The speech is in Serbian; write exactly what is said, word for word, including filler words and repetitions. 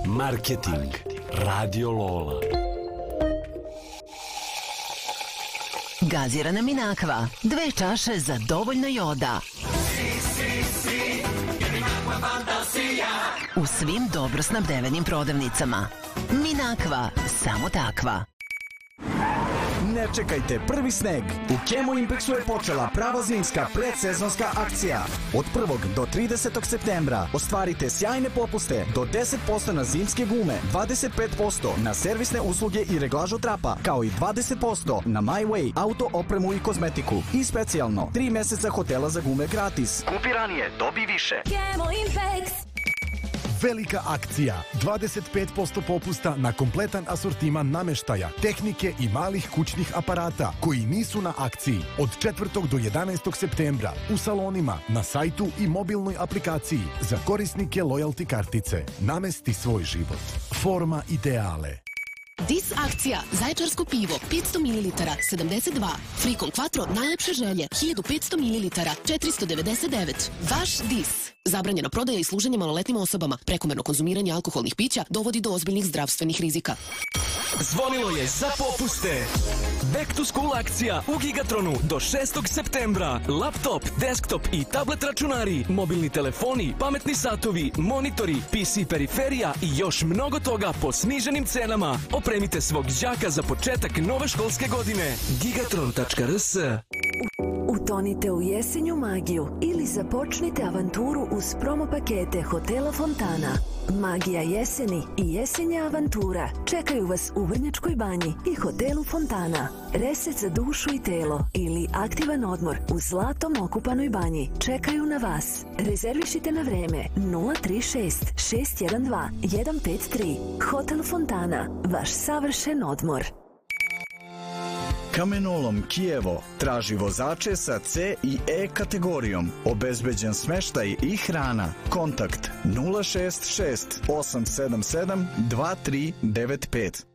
Marketing. Radio Lola. Gazirana Minakva. Dve čaše za dovoljno joda. U svim dobro snabdevenim prodavnicama. Minakva, samo takva. Ne čekajte prvi sneg. U Chemo Impexu je počela prava zimska predsezonska akcija. Od prvog do tridesetog septembra ostvarite sjajne popuste do deset posto na zimske gume, dvadeset pet posto na servisne usluge i reglažu trapa, kao i dvadeset posto na My Way, auto opremu i kozmetiku. I specijalno, tri meseca hotela za gume gratis. Kupi ranije, dobi više. Chemo Impex. Velika akcija, dvadeset pet posto popusta na kompletan asortiman nameštaja, tehnike i malih kućnih aparata koji nisu na akciji od četvrtog do jedanaestog septembra u salonima, na sajtu i mobilnoj aplikaciji za korisnike loyalty kartice. Namesti svoj život. Forma ideale. Dis akcija, zaječarsko pivo, petsto mililitara, sedamdeset dva. Frikom Quattro, najlepše želje, hiljadu petsto mililitara, četiristo devedeset devet. Vaš Dis. Zabranjena prodaja i služenje maloletnim osobama. Prekomerno konzumiranje alkoholnih pića dovodi do ozbiljnih zdravstvenih rizika. Zvonilo je za popuste. Back to school akcija u Gigatronu do šestog septembra. Laptop, desktop i tablet računari, mobilni telefoni, pametni satovi, monitori, P C periferija i još mnogo toga po sniženim cenama. Opremite svog đaka za početak nove školske godine. gigatron tačka r s. Utonite u jesenju magiju ili započnite avanturu uz promo pakete Hotela Fontana. Magija jeseni i jesenja avantura čekaju vas u Vrnjačkoj banji i Hotelu Fontana. Reset za dušu i telo ili aktivan odmor u zlatom okupanoj banji čekaju na vas. Rezervišite na vreme nula tri šest šest jedan dva jedan pet tri. Hotel Fontana, vaš savršen odmor. Kamenolom Kijevo traži vozače sa C i E kategorijom. Obezbeđen smeštaj i hrana. Kontakt nula šest šest osam sedam sedam dva tri devet pet.